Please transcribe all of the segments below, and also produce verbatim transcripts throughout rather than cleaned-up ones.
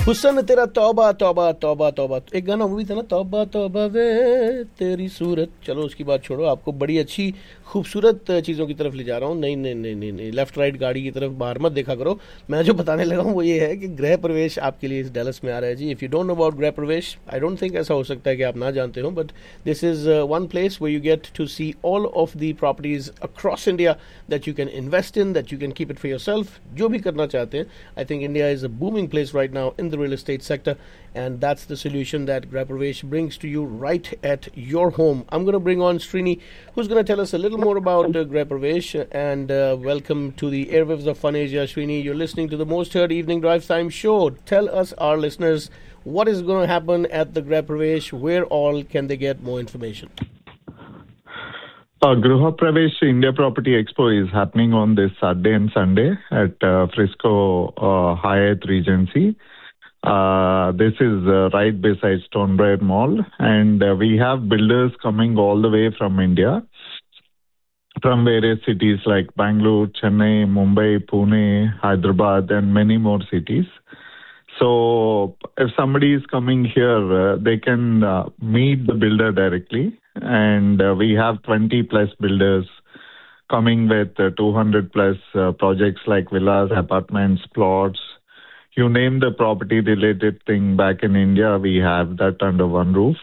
हुसन तेरा तौबा तौबा तौबा तौबा, एक गाना मूवी था ना, तौबा तौबा वे तेरी सूरत। चलो उसकी बात छोड़ो, आपको बड़ी अच्छी खूबसूरत चीज़ों की तरफ ले जा रहा हूँ। नहीं नहीं नहीं नहीं नहीं लेफ्ट राइट गाड़ी की तरफ बाहर मत देखा करो। मैं जो बताने लगा हूँ वो ये है कि गृह प्रवेश आपके लिए इस डैलस में आ रहा है जी। If you don't know about गृह प्रवेश, आई डोंट थिंक ऐसा हो सकता है कि आप ना जानते हो, but this is one place where you get to see all of the properties across India that you can invest in, that you can keep it for yourself. जो भी करना चाहते हैं, I think India is a booming place right now in the real estate sector, and that's the solution that Grah Pravesh brings to you right at your home. I'm going to bring on Srini, who's going to tell us a little more about uh, Grah Pravesh, and uh, welcome to the airwaves of Fun Asia. Srini, you're listening to the most heard evening drive time show. Tell us, our listeners, what is going to happen at the Grah Pravesh. Where all can they get more information? Uh, Gruha Pravesh India Property Expo is happening on this Saturday and Sunday at uh, Frisco uh, Hyatt Regency. Uh, this is uh, right beside Stonebriar Mall, and uh, we have builders coming all the way from India, from various cities like Bangalore, Chennai, Mumbai, Pune, Hyderabad, and many more cities. So if somebody is coming here, uh, they can uh, meet the builder directly. And uh, we have twenty plus builders coming with uh, two hundred plus uh, projects like villas, apartments, plots. You name the property related thing back in India, we have that under one roof.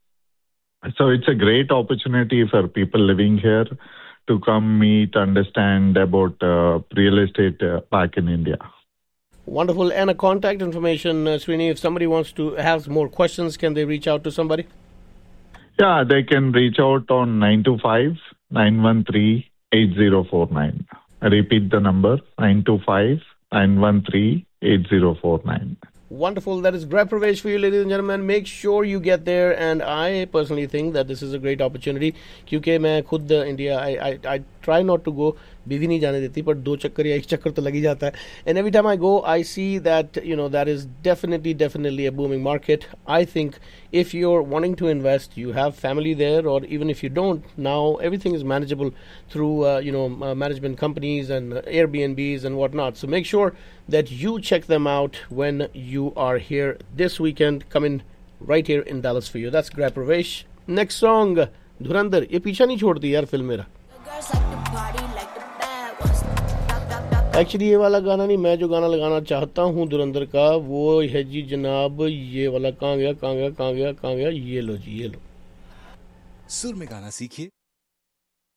So it's a great opportunity for people living here to come meet, understand about uh, real estate uh, back in India. Wonderful. And a contact information, uh, Srini, if somebody wants to have more questions, can they reach out to somebody? Yeah, they can reach out on nine two five, nine one three, eight zero four nine. I repeat the number, nine two five, nine one three, eight zero four nine. Wonderful. That is Grah Pravesh for you, ladies and gentlemen. Make sure you get there. And I personally think that this is a great opportunity. क्योंकि मैं खुद India, I I I try not to go. बीवी नहीं जाने देती, पर दो चक्कर या एक चक्कर तो लग ही जाता है. And every time I go, I see that, you know, that is definitely, definitely a booming market. I think if you're wanting to invest, you have family there, or even if you don't, now everything is manageable through, uh, you know, uh, management companies and uh, Airbnbs and whatnot. So make sure that you check them out when you are here this weekend. Coming right here in Dallas for you. That's Grah Pravesh. Next song, धुरंधर. ये पीछा नहीं छोड़ती यार film मेरा. Actually ये वाला गाना नहीं, मैं जो गाना लगाना चाहता हूँ धुरंधर का वो है जी जनाब, ये वाला. कहाँ गया कहाँ गया कहाँ गया कहाँ गया, ये लो जी, ये लो. सुर में गाना सीखिए